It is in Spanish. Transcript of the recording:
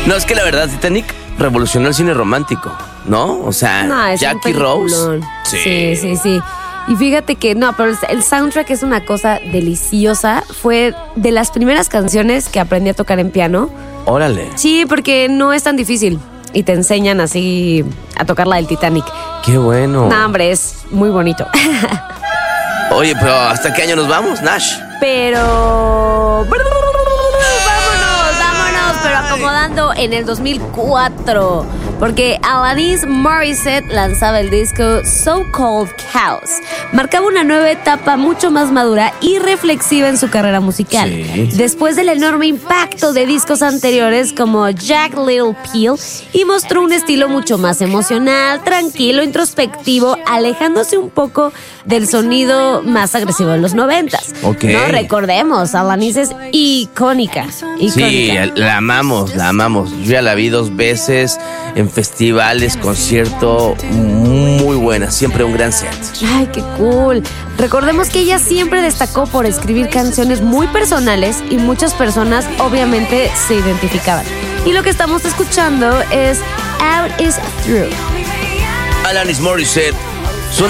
No, es que la verdad, Titanic revolucionó el cine romántico, ¿no? O sea, No, es Jackie un Rose. peliculón. Sí. Y fíjate que, no, pero el soundtrack es una cosa deliciosa. Fue de las primeras canciones que aprendí a tocar en piano. Órale. Sí, porque no es tan difícil. Y te enseñan así a tocar la del Titanic. Qué bueno. No, hombre, es muy bonito. Oye, pero ¿hasta qué año nos vamos, Nash? Pero... Vámonos, pero acomodando en el 2004. Porque Alanis Morissette lanzaba el disco So Called Chaos. Marcaba una nueva etapa mucho más madura y reflexiva en su carrera musical. Sí. Después del enorme impacto de discos anteriores como Jagged Little Pill, y mostró un estilo mucho más emocional, tranquilo, introspectivo, alejándose un poco del sonido más agresivo de los 90s. Ok. No recordemos, Alanis es icónica. Sí, la amamos. Yo ya la vi 2 veces en festivales, concierto, muy buena, siempre un gran set. Ay, qué cool. Recordemos que ella siempre destacó por escribir canciones muy personales y muchas personas obviamente se identificaban. Y lo que estamos escuchando es Out Is Through. Alanis Morissette